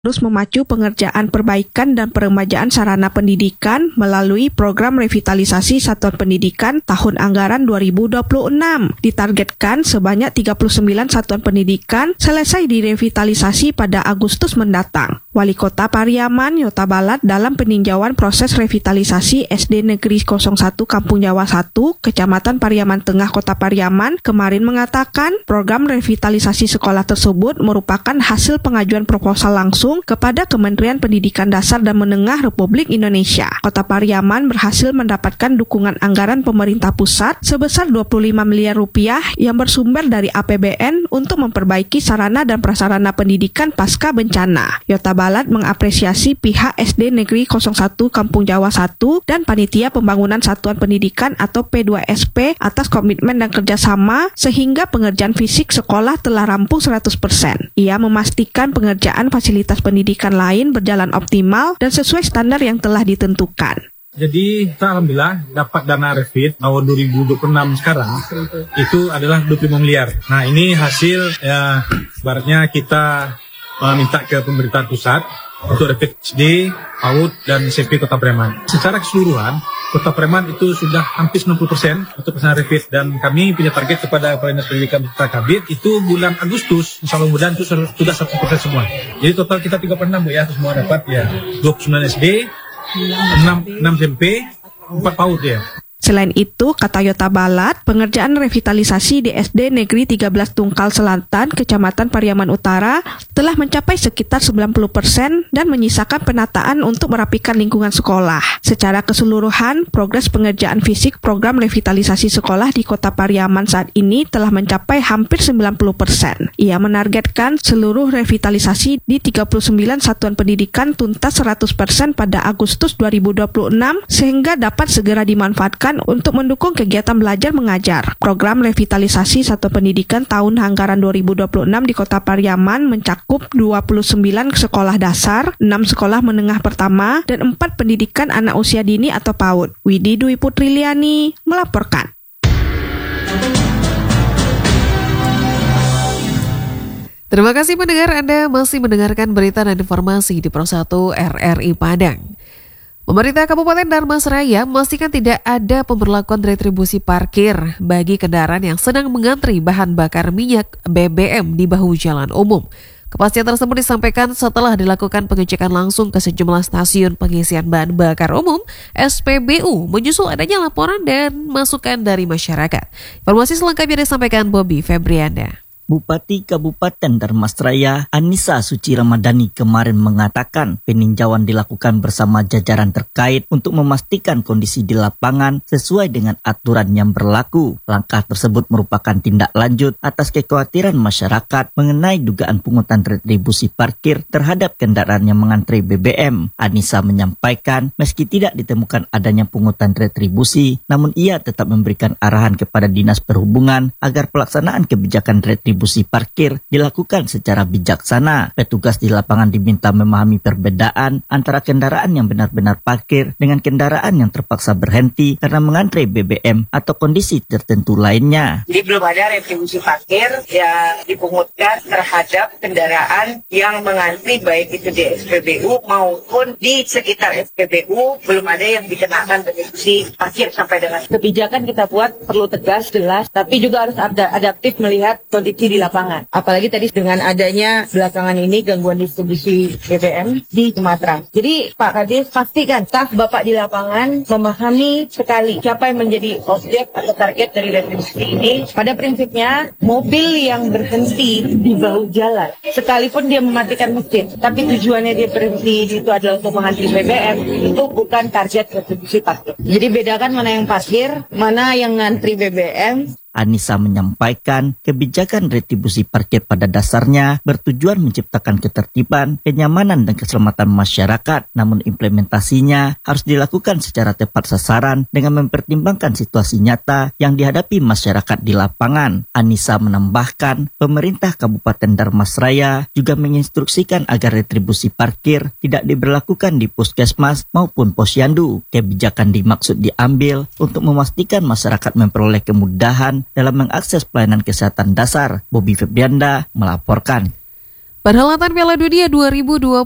terus memacu pengerjaan perbaikan dan peremajaan sarana pendidikan melalui program revitalisasi satuan pendidikan tahun anggaran 2026. Ditargetkan sebanyak 39 satuan pendidikan selesai direvitalisasi pada Agustus mendatang. Wali Kota Pariaman, Yota Balat, dalam peninjauan proses revitalisasi SD Negeri 01 Kampung Jawa 1, Kecamatan Pariaman Tengah, Kota Pariaman, kemarin mengatakan program revitalisasi sekolah tersebut merupakan hasil pengajuan proposal langsung kepada Kementerian Pendidikan Dasar dan Menengah Republik Indonesia. Kota Pariaman berhasil mendapatkan dukungan anggaran pemerintah pusat sebesar 25 miliar rupiah yang bersumber dari APBN untuk memperbaiki sarana dan prasarana pendidikan pasca bencana. Yota Balat mengapresiasi pihak SD Negeri 01 Kampung Jawa 1 dan Panitia Pembangunan Satuan Pendidikan atau P2SP atas komitmen dan kerjasama sehingga pengerjaan fisik sekolah telah rampung 100%. Ia memastikan pengerjaan fasilitas pendidikan lain berjalan optimal dan sesuai standar yang telah ditentukan. Jadi kita alhamdulillah dapat dana refit tahun 2026 sekarang itu adalah 25 miliar. Nah ini hasil ya ibaratnya kita minta ke pemerintah pusat untuk refit SD, PAUD, dan SMP Kota Pariaman. Secara keseluruhan, Kota Pariaman itu sudah hampir 90% untuk pesanan refit dan kami punya target kepada Kepala Dinas Pendidikan Kota Kabit itu bulan Agustus, insya Allah mudah itu sudah 100% semua. Jadi total kita 36 Bu ya, semua dapat ya 29 SD, 6 SMP, 4 PAUD ya. Selain itu, kata Yota Balat, pengerjaan revitalisasi di SD Negeri 13 Tungkal Selatan, Kecamatan Pariaman Utara, telah mencapai sekitar 90% dan menyisakan penataan untuk merapikan lingkungan sekolah. Secara keseluruhan, progres pengerjaan fisik program revitalisasi sekolah di Kota Pariaman saat ini telah mencapai hampir 90%. Ia menargetkan seluruh revitalisasi di 39 satuan pendidikan tuntas 100% pada Agustus 2026 sehingga dapat segera dimanfaatkan untuk mendukung kegiatan belajar mengajar. Program revitalisasi satuan pendidikan tahun anggaran 2026 di Kota Pariaman mencakup 29 sekolah dasar, 6 sekolah menengah pertama, dan 4 pendidikan anak usia dini atau PAUD. Widi Dwi Putriliani melaporkan. Terima kasih pendengar, Anda masih mendengarkan berita dan informasi di Pro 1 RRI Padang. Pemerintah Kabupaten Dharmasraya memastikan tidak ada pemberlakuan retribusi parkir bagi kendaraan yang sedang mengantri bahan bakar minyak BBM di bahu jalan umum. Kepastian tersebut disampaikan setelah dilakukan pengecekan langsung ke sejumlah stasiun pengisian bahan bakar umum SPBU menyusul adanya laporan dan masukan dari masyarakat. Informasi selengkapnya disampaikan Bobby Febrianda. Bupati Kabupaten Dharmasraya Anissa Suci Ramadhani kemarin mengatakan peninjauan dilakukan bersama jajaran terkait untuk memastikan kondisi di lapangan sesuai dengan aturan yang berlaku. Langkah tersebut merupakan tindak lanjut atas kekhawatiran masyarakat mengenai dugaan pungutan retribusi parkir terhadap kendaraan yang mengantri BBM. Anissa menyampaikan meski tidak ditemukan adanya pungutan retribusi, namun ia tetap memberikan arahan kepada Dinas Perhubungan agar pelaksanaan kebijakan retribusi parkir dilakukan secara bijaksana. Petugas di lapangan diminta memahami perbedaan antara kendaraan yang benar-benar parkir dengan kendaraan yang terpaksa berhenti karena mengantre BBM atau kondisi tertentu lainnya. Jadi belum ada retribusi parkir yang dipungutkan terhadap kendaraan yang mengantri baik itu di SPBU maupun di sekitar SPBU, belum ada yang dikenakan retribusi parkir sampai dengan. Kebijakan kita buat perlu tegas, jelas, tapi juga harus adaptif melihat kondisi di lapangan. Apalagi tadi dengan adanya belakangan ini gangguan distribusi BBM di Sumatera. Jadi Pak Kadis pastikan staf Bapak di lapangan memahami sekali siapa yang menjadi objek atau target dari retribusi ini. Pada prinsipnya mobil yang berhenti di bahu jalan sekalipun dia mematikan mesin, tapi tujuannya dia berhenti itu adalah untuk mengantri BBM, itu bukan target retribusi parkir. Jadi bedakan mana yang parkir, mana yang ngantri BBM. Anissa menyampaikan kebijakan retribusi parkir pada dasarnya bertujuan menciptakan ketertiban, kenyamanan dan keselamatan masyarakat, namun implementasinya harus dilakukan secara tepat sasaran dengan mempertimbangkan situasi nyata yang dihadapi masyarakat di lapangan. Anissa menambahkan, pemerintah Kabupaten Dharmasraya juga menginstruksikan agar retribusi parkir tidak diberlakukan di puskesmas maupun posyandu. Kebijakan dimaksud diambil untuk memastikan masyarakat memperoleh kemudahan dalam mengakses pelayanan kesehatan dasar. Bobby Febrianda melaporkan. Perhelatan Piala Dunia 2026